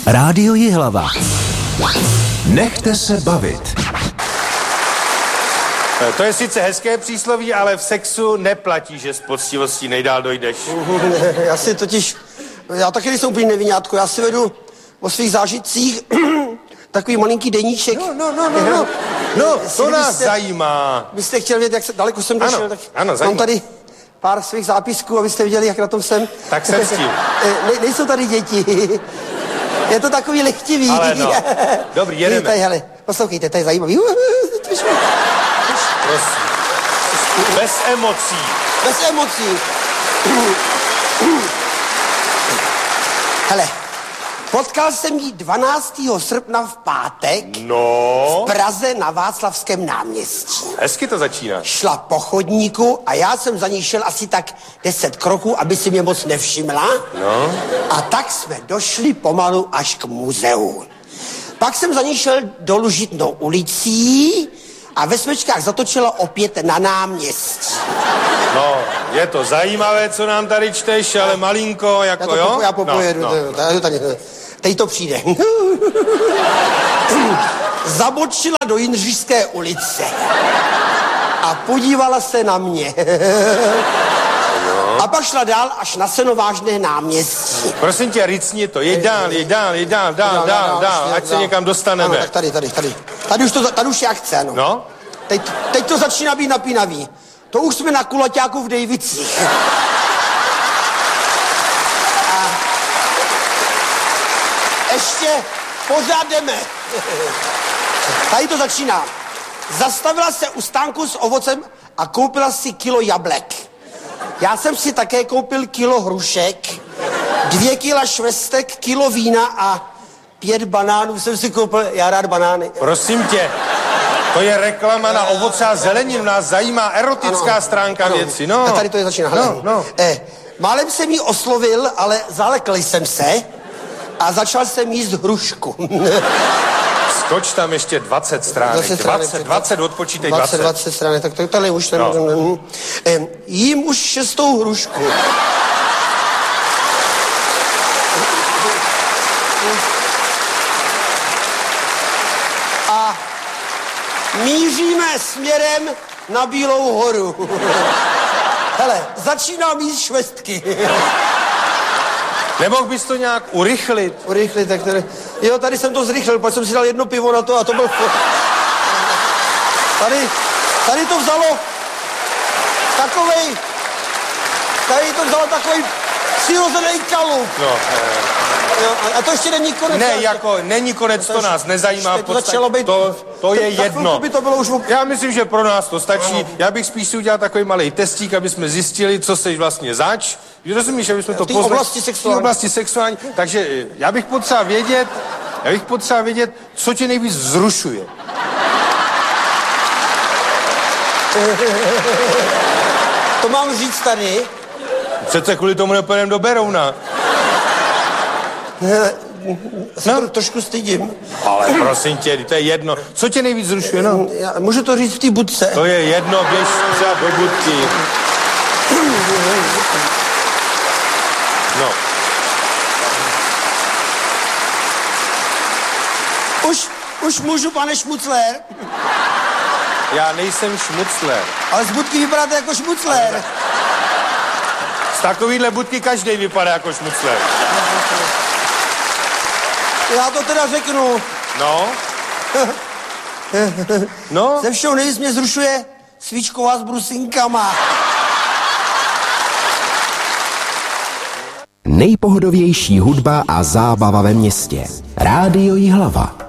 Rádio Jihlava. Nechte se bavit. To je sice hezké přísloví, ale v sexu neplatí, že s poctivostí nejdál dojdeš. Já taky nejsem úplně nevinátko, já si vedu o svých zážitcích takový malinký deníček. No, to nás zajímá. Byste chtěl vědět, jak daleko jsem došel, tak ano, mám tady pár svých zápisků, abyste viděli, jak na tom jsem. Tak jsem s tím. Nejsou tady děti. Je to takový lehtivý. Ale no, dobrý, jedeme. Tady, hele, poslouchejte, to je zajímavý. Prosím. Bez emocí. Bez emocí. Hele, potkal jsem jí 12. srpna v pátek v Praze na Václavském náměstí. Hezky to začíná. Šla po chodníku a já jsem za ní šel asi tak 10 kroků, aby si mě moc nevšimla. No. A tak jsme došli pomalu až k muzeu. Pak jsem za ní šel dolů Žitnou ulicí a ve Smečkách zatočila opět na náměstí. No, je to zajímavé, co nám tady čteš, ale malinko, jako Já popojedu. Teď to přijde. Zabočila do Jindřišské ulice a podívala se na mě. A pak šla dál až na Senovážné náměstí. Prosím tě, ricni to, jeď dál, ať se někam dostaneme. Ano, tak tady už je akce, ano. No? Teď to začíná být napínavý. To už jsme na kulaťáku v Dejvicích. A ještě pořád jdeme. Tady to začíná. Zastavila se u stánku s ovocem a koupila si kilo jablek. Já jsem si také koupil kilo hrušek, 2 kila švestek, kilo vína a 5 banánů jsem si koupil, já rád banány. Prosím tě, to je reklama na ovoce a zeleninu, nás zajímá erotická stránka věci, no. A tady to je začíná. Málem jsem jí oslovil, ale zalekl jsem se a začal jsem jíst hrušku. Skoč tam ještě 20 stránek, 20, odpočítej 20 stránek, tak tady už nemůžeme. Jím už 6. hrušku. A míříme směrem na Bílou horu. Hele, začínám jíst švestky. Nemohl bys to nějak urychlit? Urychlit, tak tady... Jo, tady jsem to zrychlil, pak jsem si dal 1 pivo na to a to byl... Tady to vzalo takovej přirozený kalup. No. Jo, a to ještě není konec. Ne, není konec, to nás nezajímá. To je jedno. By to bylo už... Já myslím, že pro nás to stačí. Ano. Já bych spíš si udělal takový malý testík, aby jsme zjistili, co jsi vlastně zač. Rozumíš, aby jsme to poznali. V oblasti sexuální. Takže já bych potřeba vědět, co tě nejvíc vzrušuje. To mám říct tady? Přece kvůli tomu nepojedeme do Berouna. Trošku stydím. Ale prosím tě, to je jedno. Co tě nejvíc zrušuje, no? Můžu to říct v té budce? To je jedno, běž třeba do budky. No. Už můžu, pane šmuclér? Já nejsem šmuclér. Ale z budky vypadáte jako šmuclér. Z takovýhle budky každý vypadá jako šmuclér. Já to teda řeknu. No? No? Ze všeho nejvíc mě zrušuje svíčková s brusinkama. Nejpohodovější hudba a zábava ve městě. Rádio Jihlava.